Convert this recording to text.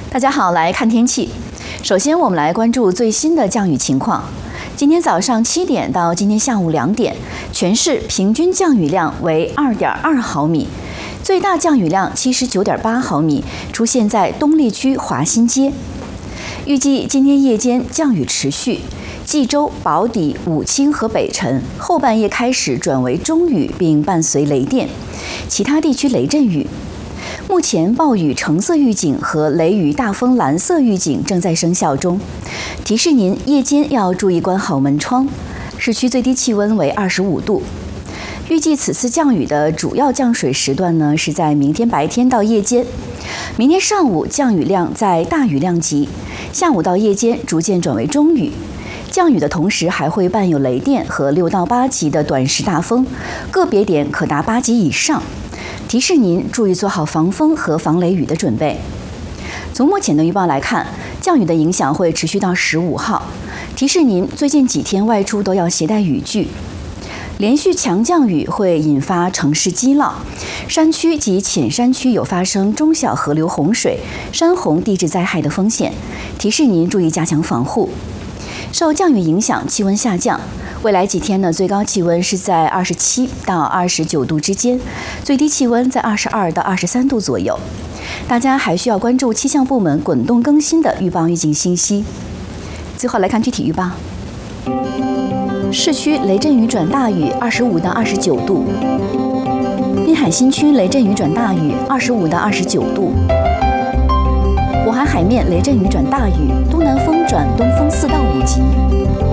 大家好，来看天气。首先，我们来关注最新的降雨情况。今天早上7点到今天下午2点，全市平均降雨量为2.2毫米，最大降雨量79.8毫米，出现在东丽区华新街。预计今天夜间降雨持续，冀州、宝坻、武清和北辰后半夜开始转为中雨，并伴随雷电，其他地区雷阵雨。目前暴雨橙色预警和雷雨大风蓝色预警正在生效中，提示您夜间要注意关好门窗。市区最低气温为25度。预计此次降雨的主要降水时段呢是在明天白天到夜间。明天上午降雨量在大雨量级，下午到夜间逐渐转为中雨。降雨的同时还会伴有雷电和6到8级的短时大风，个别点可达8级以上。提示您注意做好防风和防雷雨的准备。从目前的预报来看，降雨的影响会持续到15号。提示您最近几天外出都要携带雨具。连续强降雨会引发城市积涝，山区及浅山区有发生中小河流洪水、山洪地质灾害的风险，提示您注意加强防护。受降雨影响，气温下降。未来几天呢，最高气温是在27到29度之间，最低气温在22到23度左右。大家还需要关注气象部门滚动更新的预报预警信息。最后来看具体预报。市区雷阵雨转大雨，25到29度；滨海新区雷阵雨转大雨，25到29度；渤海海面雷阵雨转大雨，东南风转东风4到5级。